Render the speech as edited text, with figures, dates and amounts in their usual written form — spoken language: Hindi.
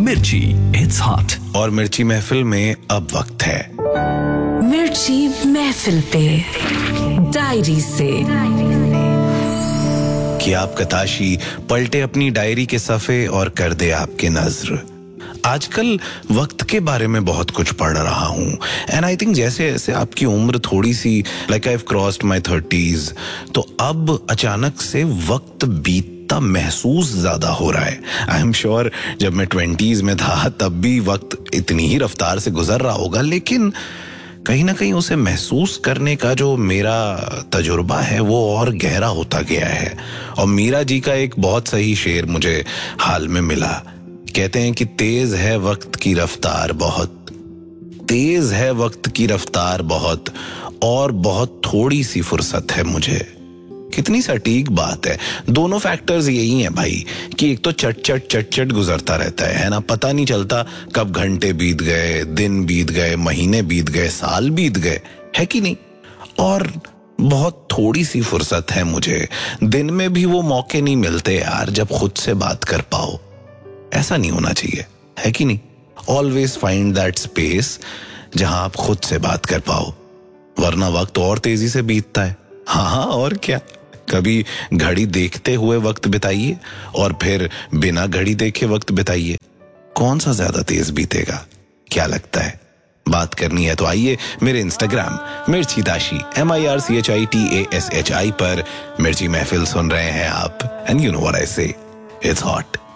मिर्ची, इट्स हॉट। और मिर्ची महफिल में अब वक्त है मिर्ची महफिल पे डायरी से कि आपका ताशी पलटे अपनी डायरी के सफे और कर दे आपके नज्र। आजकल वक्त के बारे में बहुत कुछ पढ़ रहा हूँ एंड आई थिंक जैसे जैसे आपकी उम्र थोड़ी सी like I have crossed my 30s, तो अब अचानक से वक्त बीतता महसूस ज्यादा हो रहा है। आई एम श्योर जब मैं 20s में था तब भी वक्त इतनी ही रफ्तार से गुजर रहा होगा, लेकिन कहीं ना कहीं उसे महसूस करने का जो मेरा तजुर्बा है वो और गहरा होता गया है। और मीरा जी का एक बहुत सही शेर मुझे हाल में मिला। कहते हैं कि तेज है वक्त की रफ्तार बहुत, तेज है वक्त की रफ्तार बहुत, और बहुत थोड़ी सी फुर्सत है मुझे। कितनी सटीक बात है। दोनों फैक्टर्स यही हैं भाई कि एक तो चट गुजरता रहता है ना, पता नहीं चलता कब घंटे बीत गए, दिन बीत गए, महीने बीत गए, साल बीत गए, है कि नहीं। और बहुत थोड़ी सी फुर्सत है मुझे। दिन में भी वो मौके नहीं मिलते यार जब खुद से बात कर पाओ। ऐसा नहीं होना चाहिए, है कि नहीं। ऑलवेज फाइंड दैट स्पेस जहां आप खुद से बात कर पाओ, वरना वक्त और तेजी से बीतता है। हाँ, और क्या। कभी घड़ी देखते हुए वक्त बिताइए और फिर बिना घड़ी देखे वक्त बिताइए, कौन सा ज्यादा तेज बीतेगा, क्या लगता है। बात करनी है तो आइए मेरे इंस्टाग्राम मिर्ची ताशी MIRCHITASHI पर मिर्ची महफिल सुन रहे हैं आप, and you know what I से, इट्स हॉट।